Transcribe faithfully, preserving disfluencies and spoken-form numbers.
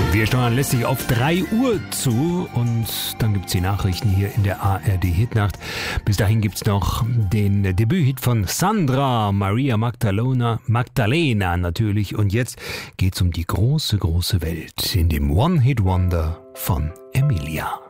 Wir steuern lässig auf drei Uhr zu und dann gibt's die Nachrichten hier in der A R D Hitnacht. Bis dahin gibt's noch den Debüthit von Sandra, Maria Magdalena, Magdalena natürlich. Und jetzt geht's um die große, große Welt in dem One-Hit-Wonder von Emilia.